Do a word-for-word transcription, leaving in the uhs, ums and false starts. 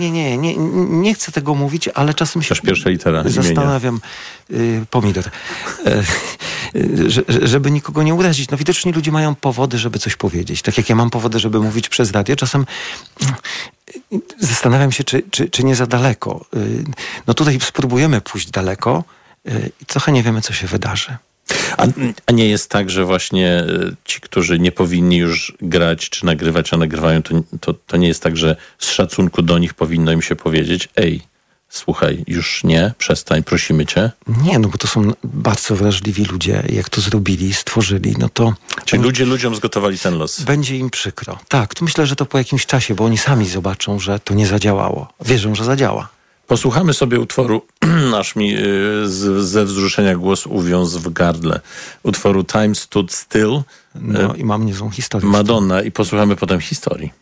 Nie, nie, nie, nie chcę tego mówić, ale czasem się Też pierwsza litera zastanawiam, y, pomidor, y, y, że, żeby nikogo nie urazić. No widocznie ludzie mają powody, żeby coś powiedzieć. Tak jak ja mam powody, żeby mówić przez radio. Czasem y, zastanawiam się, czy, czy, czy nie za daleko. Y, no tutaj spróbujemy pójść daleko y, i trochę nie wiemy, co się wydarzy. A, a nie jest tak, że właśnie ci, którzy nie powinni już grać czy nagrywać, a nagrywają, to, to, to nie jest tak, że z szacunku do nich powinno im się powiedzieć: ej, słuchaj, już nie, przestań, prosimy cię? Nie, no bo to są bardzo wrażliwi ludzie. Jak to zrobili, stworzyli, no to... Czyli ludzie ludziom zgotowali ten los. Będzie im przykro. Tak, to myślę, że to po jakimś czasie, bo oni sami zobaczą, że to nie zadziałało. Wierzą, że zadziała. Posłuchamy sobie utworu, aż mi z, ze wzruszenia głos uwiązł w gardle. Utworu Time Stood Still. No i mam niezłą historię. Madonna i posłuchamy potem historii.